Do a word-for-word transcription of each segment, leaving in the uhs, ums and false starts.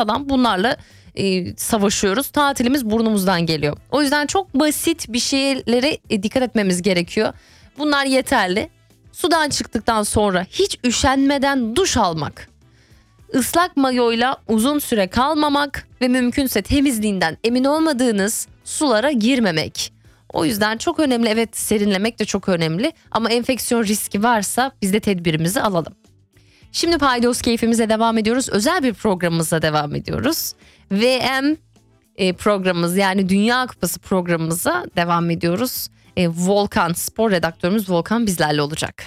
falan bunlarla e, savaşıyoruz. Tatilimiz burnumuzdan geliyor. O yüzden çok basit bir şeylere e, dikkat etmemiz gerekiyor. Bunlar yeterli. Sudan çıktıktan sonra hiç üşenmeden duş almak, ıslak mayoyla uzun süre kalmamak ve mümkünse temizliğinden emin olmadığınız sulara girmemek. O yüzden çok önemli. Evet, serinlemek de çok önemli ama enfeksiyon riski varsa biz de tedbirimizi alalım. Şimdi paydos keyfimize devam ediyoruz. Özel bir programımıza devam ediyoruz. V M e, programımız, yani Dünya Kupası programımıza devam ediyoruz. E, Volkan, spor redaktörümüz Volkan bizlerle olacak.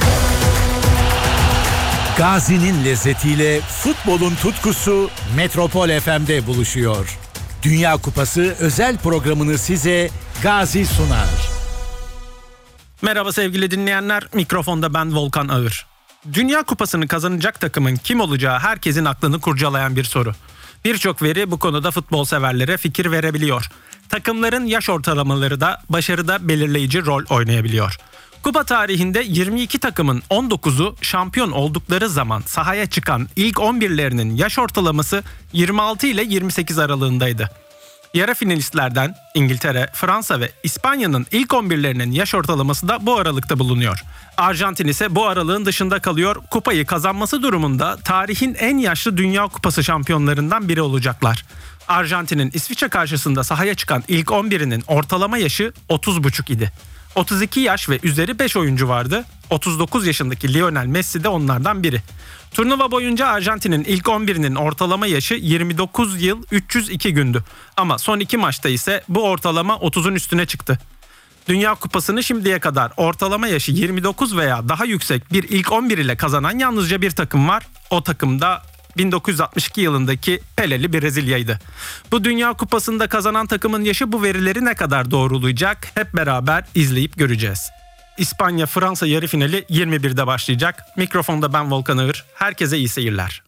Gazi'nin lezzetiyle futbolun tutkusu Metropol F M'de buluşuyor. Dünya Kupası özel programını size Gazi sunar. Merhaba sevgili dinleyenler, mikrofonda ben Volkan Ağır. Dünya Kupası'nı kazanacak takımın kim olacağı herkesin aklını kurcalayan bir soru. Birçok veri bu konuda futbol severlere fikir verebiliyor. Takımların yaş ortalamaları da başarıda belirleyici rol oynayabiliyor. Kupa tarihinde yirmi iki takımın on dokuzu şampiyon oldukları zaman sahaya çıkan ilk on birlerinin yaş ortalaması yirmi altı ile yirmi sekiz aralığındaydı. Yarı finalistlerden İngiltere, Fransa ve İspanya'nın ilk on birlerinin yaş ortalaması da bu aralıkta bulunuyor. Arjantin ise bu aralığın dışında kalıyor. Kupayı kazanması durumunda tarihin en yaşlı Dünya Kupası şampiyonlarından biri olacaklar. Arjantin'in İsviçre karşısında sahaya çıkan ilk on birinin ortalama yaşı otuz buçuk idi. otuz iki yaş ve üzeri beş oyuncu vardı. otuz dokuz yaşındaki Lionel Messi de onlardan biri. Turnuva boyunca Arjantin'in ilk on birinin ortalama yaşı yirmi dokuz yıl üç yüz iki gündü. Ama son iki maçta ise bu ortalama otuzun üstüne çıktı. Dünya Kupası'nı şimdiye kadar ortalama yaşı yirmi dokuz veya daha yüksek bir ilk on bir ile kazanan yalnızca bir takım var. O takım da bin dokuz yüz altmış iki yılındaki Peleli Brezilya'ydı. Bu Dünya Kupası'nda kazanan takımın yaşı bu verileri ne kadar doğrulayacak hep beraber izleyip göreceğiz. İspanya-Fransa yarı finali yirmi birde başlayacak. Mikrofonda ben Volkan Ağır. Herkese iyi seyirler.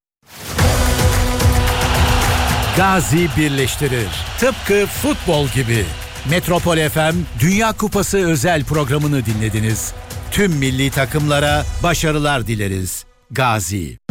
Gazi birleştirir. Tıpkı futbol gibi. Metropol F M Dünya Kupası özel programını dinlediniz. Tüm milli takımlara başarılar dileriz. Gazi.